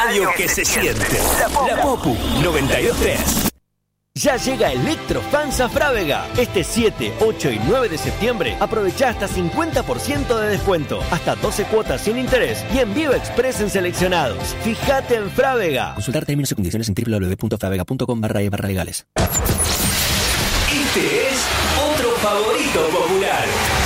radio que se siente. La Popu 92.3. Ya llega Electrofans a Frávega. Este 7, 8 y 9 de septiembre aprovecha hasta 50% de descuento, hasta 12 cuotas sin interés y envío express en seleccionados. Fíjate en Frávega. Consultar términos y condiciones en www.fravega.com/legales. Este es otro favorito popular.